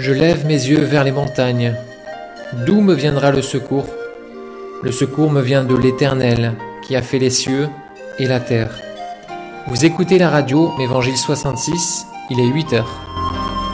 Je lève mes yeux vers les montagnes. D'où me viendra le secours? Le secours me vient de l'Éternel, qui a fait les cieux et la terre. Vous écoutez la radio, Évangile 66, il est 8 heures.